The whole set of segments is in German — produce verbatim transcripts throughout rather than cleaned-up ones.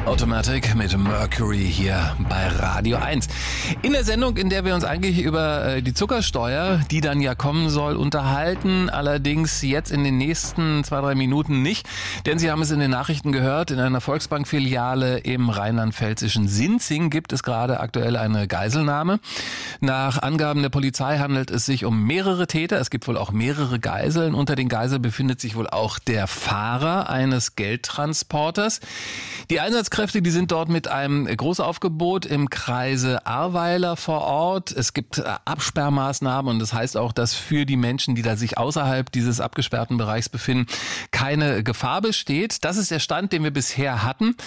Automatic mit Mercury hier bei Radio eins. In der Sendung, in der wir uns eigentlich über die Zuckersteuer, die dann ja kommen soll, unterhalten. Allerdings jetzt in den nächsten zwei, drei Minuten nicht. Denn Sie haben es in den Nachrichten gehört, in einer Volksbank-Filiale im rheinland-pfälzischen Sinzing gibt es gerade aktuell eine Geiselnahme. Nach Angaben der Polizei handelt es sich um mehrere Täter. Es gibt wohl auch mehrere Geiseln. Unter den Geiseln befindet sich wohl auch der Fahrer eines Geldtransporters. Die Einsatzkräfte, die sind dort mit einem Großaufgebot im Kreise Ahrweiler vor Ort. Es gibt Absperrmaßnahmen und das heißt auch, dass für die Menschen, die da sich außerhalb dieses abgesperrten Bereichs befinden, keine Gefahr besteht. Das ist der Stand, den wir bisher hatten.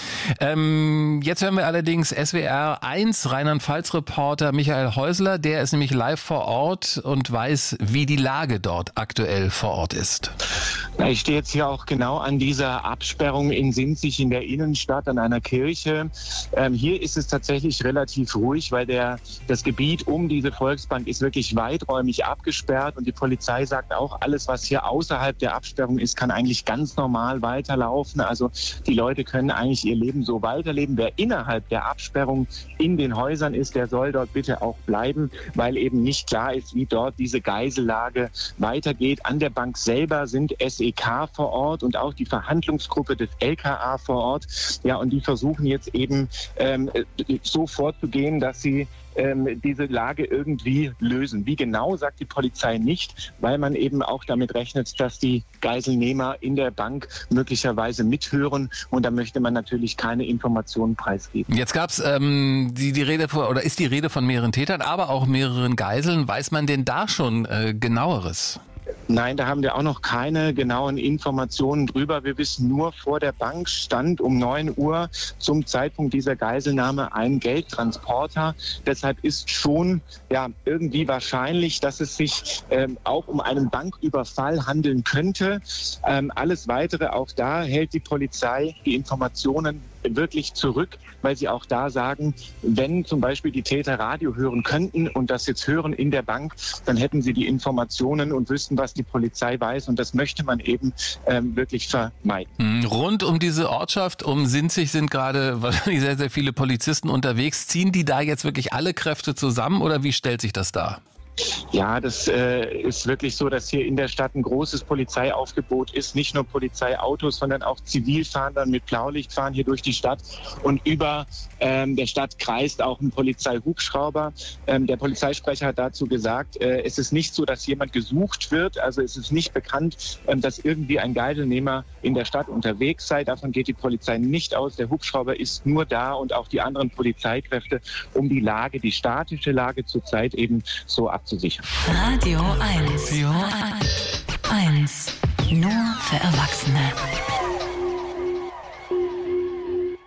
Ähm, jetzt hören wir allerdings S W R eins Rheinland-Pfalz-Reporter Michael Häusler. Der ist nämlich live vor Ort und weiß, wie die Lage dort aktuell vor Ort ist. Ich stehe jetzt hier auch genau an dieser Absperrung in Sinzig in der Innenstadt an einer Kirche. Ähm, hier ist es tatsächlich relativ ruhig, weil der, das Gebiet um diese Volksbank ist wirklich weiträumig abgesperrt und die Polizei sagt auch, alles, was hier außerhalb der Absperrung ist, kann eigentlich ganz normal weiterlaufen. Also die Leute können eigentlich ihr Leben so weiterleben. Wer innerhalb der Absperrung in den Häusern ist, der soll dort bitte auch bleiben, weil eben nicht klar ist, wie dort diese Geisellage weitergeht. An der Bank selber sind S E K vor Ort und auch die Verhandlungsgruppe des L K A vor Ort. Ja, und die versuchen jetzt eben ähm, so vorzugehen, dass sie ähm, diese Lage irgendwie lösen. Wie genau, sagt die Polizei nicht, weil man eben auch damit rechnet, dass die Geiselnehmer in der Bank möglicherweise mithören und da möchte man natürlich keine Informationen preisgeben. Jetzt gab es ähm, die, die Rede vor, oder ist die Rede von mehreren Tätern, aber auch mehreren Geiseln. Weiß man denn da schon äh, genaueres? Nein, da haben wir auch noch keine genauen Informationen drüber. Wir wissen nur, vor der Bank stand um neun Uhr zum Zeitpunkt dieser Geiselnahme ein Geldtransporter. Deshalb ist schon ja irgendwie wahrscheinlich, dass es sich ähm, auch um einen Banküberfall handeln könnte. Ähm, alles Weitere, auch da hält die Polizei die Informationen wirklich zurück, weil sie auch da sagen, wenn zum Beispiel die Täter Radio hören könnten und das jetzt hören in der Bank, dann hätten sie die Informationen und wüssten, was die Polizei weiß und das möchte man eben ähm, wirklich vermeiden. Rund um diese Ortschaft, um Sinzig sind gerade wahrscheinlich sehr, sehr viele Polizisten unterwegs. Ziehen die da jetzt wirklich alle Kräfte zusammen oder wie stellt sich das dar? Ja, das äh, ist wirklich so, dass hier in der Stadt ein großes Polizeiaufgebot ist. Nicht nur Polizeiautos, sondern auch Zivilfahndern mit Blaulicht fahren hier durch die Stadt. Und über ähm, der Stadt kreist auch ein Polizeihubschrauber. Ähm, der Polizeisprecher hat dazu gesagt, äh, es ist nicht so, dass jemand gesucht wird. Also es ist nicht bekannt, ähm, dass irgendwie ein Geiselnehmer in der Stadt unterwegs sei. Davon geht die Polizei nicht aus. Der Hubschrauber ist nur da und auch die anderen Polizeikräfte, um die Lage, die statische Lage zurzeit eben so abzusichern. Radio eins. Radio eins. Nur für Erwachsene.